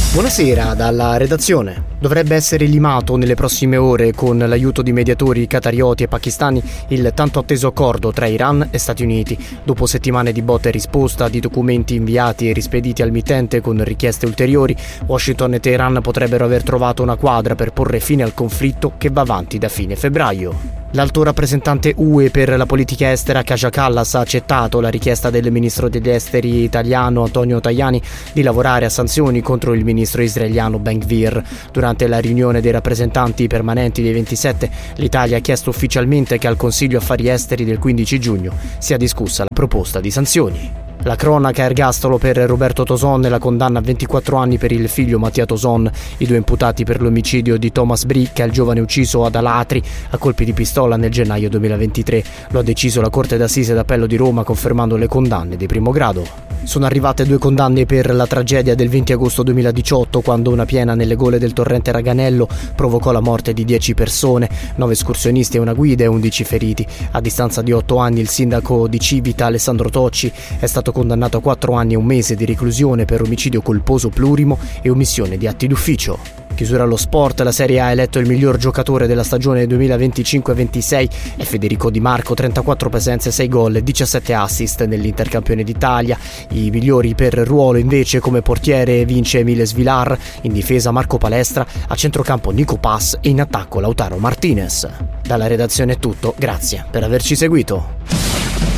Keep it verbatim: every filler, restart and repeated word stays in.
Buonasera dalla redazione. Dovrebbe essere limato nelle prossime ore, con l'aiuto di mediatori qatarioti e pakistani, il tanto atteso accordo tra Iran e Stati Uniti. Dopo settimane di botta e risposta, di documenti inviati e rispediti al mittente con richieste ulteriori, Washington e Teheran potrebbero aver trovato una quadra per porre fine al conflitto che va avanti da fine febbraio. L'alto rappresentante U E per la politica estera Kaja Kallas ha accettato la richiesta del ministro degli esteri italiano Antonio Tajani di lavorare a sanzioni contro il ministro israeliano Ben Gvir. Durante la riunione dei rappresentanti permanenti dei ventisette, l'Italia ha chiesto ufficialmente che al Consiglio Affari Esteri del quindici giugno sia discussa la proposta di sanzioni. La cronaca ergastolo per Roberto Toson e la condanna a ventiquattro anni per il figlio Mattia Toson, i due imputati per l'omicidio di Thomas Bricca, il giovane ucciso ad Alatri a colpi di pistola nel gennaio duemilaventitré. Lo ha deciso la Corte d'Assise d'Appello di Roma, confermando le condanne di primo grado. Sono arrivate due condanne per la tragedia del venti agosto duemiladiciotto, quando una piena nelle gole del torrente Raganello provocò la morte di dieci persone, nove escursionisti e una guida e undici feriti. A distanza di otto anni il sindaco di Civita, Alessandro Tocci, è stato condannato a quattro anni e un mese di reclusione per omicidio colposo plurimo e omissione di atti d'ufficio. Chiusura allo sport, la Serie A ha eletto il miglior giocatore della stagione duemilaventicinque ventisei è Federico Di Marco, trentaquattro presenze, sei gol e diciassette assist nell'Intercampione d'Italia. I migliori per ruolo invece, come portiere vince Emile Svilar, in difesa Marco Palestra, a centrocampo Nico Pass e in attacco Lautaro Martinez. Dalla redazione è tutto, grazie per averci seguito.